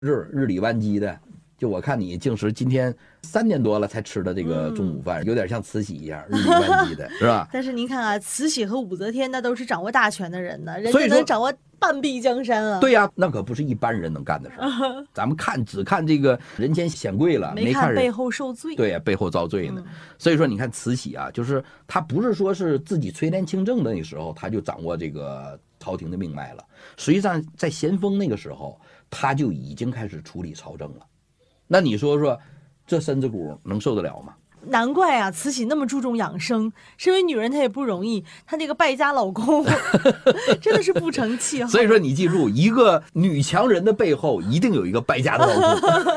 日理万机的。就我看你净是今天3点多了才吃的这个中午饭，有点像慈禧一样日理万机的，是吧？ 但是您看啊，慈禧和武则天那都是掌握大权的人呢，人家所以说能掌握半壁江山啊。 对呀，那可不是一般人能干的事儿。咱们只看这个人前显贵了，没看背后受罪。 对呀，背后遭罪呢。所以说，你看慈禧啊，就是她不是说是自己垂帘听政的那个时候，她就掌握这个朝廷的命脉了。实际上，在咸丰那个时候，她就已经开始处理朝政了。那你说说，这身子骨能受得了吗？ 难怪啊，慈禧那么注重养生。身为女人，她也不容易，她那个败家老公真的是不成气候。 所以说，你记住，一个女强人的背后一定有一个败家的老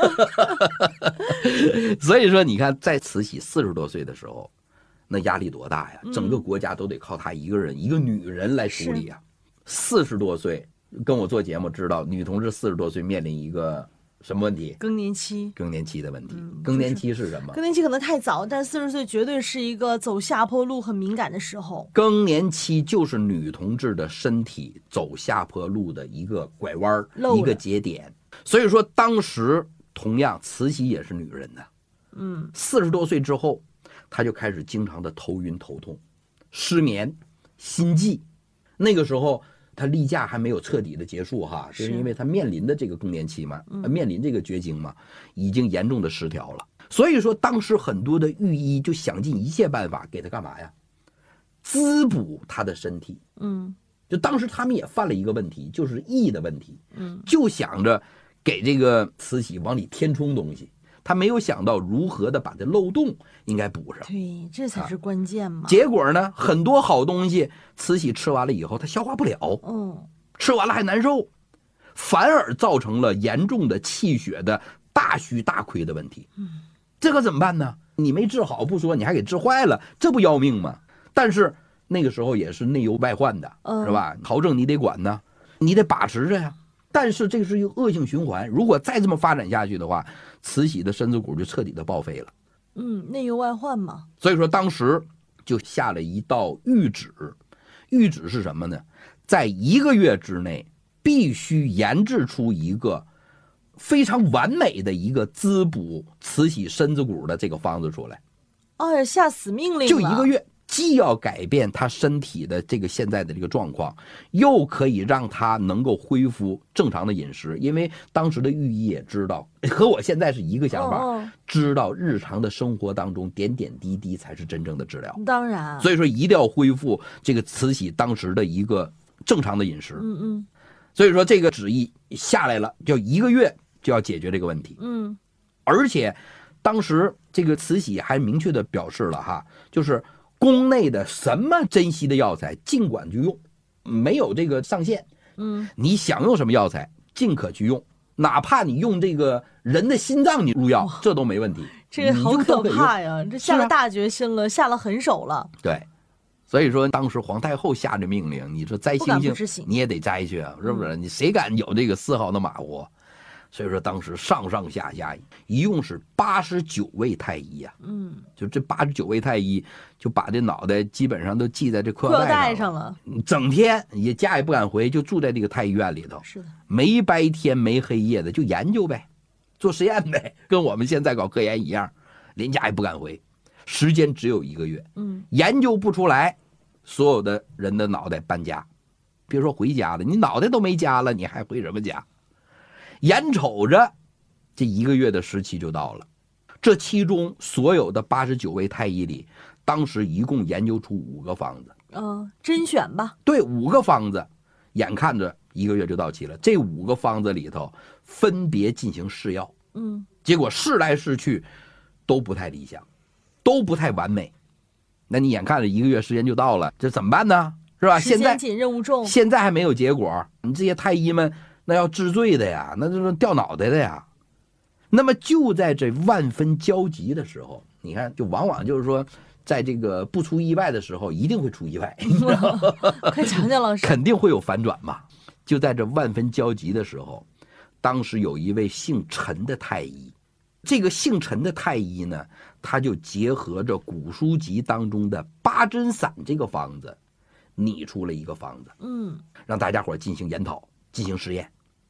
公。所以说，你看，在慈禧40多岁的时候，那压力多大呀！整个国家都得靠她一个人，一个女人来处理啊。40多岁，跟我做节目知道，女同志40多岁面临一个什么问题？ 更年期。 更年期的问题。更年期是什么？ 更年期可能太早，但40岁绝对是一个走下坡路很敏感的时候。 更年期就是女同志的身体走下坡路的一个拐弯，一个节点。所以说，当时同样慈禧也是女人呢。40多岁之后，她就开始经常的头晕头痛、失眠、心悸。那个时候他例假还没有彻底的结束哈，就是因为他面临的这个更年期嘛，面临这个绝经嘛，已经严重的失调了。所以说当时很多的御医就想尽一切办法给他干嘛呀？滋补他的身体。就当时他们也犯了一个问题，就是疫的问题。就想着给这个慈禧往里填充东西，他没有想到如何的把这漏洞应该补上。 对，这才是关键嘛。 结果呢，很多好东西慈禧吃完了以后，她消化不了。吃完了还难受，反而造成了严重的气血的大虚大亏的问题。这可怎么办呢？你没治好不说，你还给治坏了，这不要命吗？但是那个时候也是内忧外患的，是吧？朝政你得管呢，你得把持着呀。但是这是一个恶性循环，如果再这么发展下去的话，慈禧的身子骨就彻底的报废了。 内忧外患嘛。 所以说当时就下了一道谕旨，谕旨是什么呢？在1个月之内必须研制出一个非常完美的一个滋补慈禧身子骨的这个方子出来。 下死命令了。 就1个月，既要改变他身体的这个现在的这个状况，又可以让他能够恢复正常的饮食。因为当时的御医也知道，和我现在是一个想法，知道日常的生活当中点点滴滴才是真正的治疗。 当然， 所以说一定要恢复这个慈禧当时的一个正常的饮食。所以说这个旨意下来了，就1个月就要解决这个问题。而且当时这个慈禧还明确的表示了哈，就是宫内的什么珍稀的药材尽管去用，没有这个上限。你想用什么药材尽可去用，哪怕你用这个人的心脏你入药，这都没问题。 这个好可怕呀！这下了大决心了，下了狠手了。 对，所以说当时皇太后下这命令，你说摘星星你也得摘去啊，是不是？你谁敢有这个丝毫的马虎？所以说当时上上下下一共是89位太医呀。就这89位太医就把这脑袋基本上都系在这裤腰带上了，整天也家也不敢回，就住在这个太医院里头。 是的， 没白天没黑夜的就研究呗，做实验呗，跟我们现在搞科研一样，连家也不敢回。时间只有1个月，研究不出来，所有的人的脑袋搬家，别说回家了，你脑袋都没家了，你还回什么家？眼瞅着这1个月的时期就到了，这其中所有的89位太医里，当时一共研究出5个方子。 甄选吧。 对，5个方子，眼看着1个月就到期了。这5个方子里头分别进行试药，结果试来试去都不太理想，都不太完美。那你眼看着1个月时间就到了，这怎么办呢？是吧？ 时间紧，任务重， 现在还没有结果，你这些太医们那要治罪的呀，那就是掉脑袋的呀。那么就在这万分焦急的时候，你看，就往往就是说，在这个不出意外的时候，一定会出意外。 快讲讲老师， 肯定会有反转嘛。就在这万分焦急的时候，当时有一位姓陈的太医，这个姓陈的太医呢，他就结合着古书籍当中的八珍散这个方子，拟出了一个方子，让大家伙进行研讨，进行实验。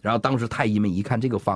然后当时太医们一看这个方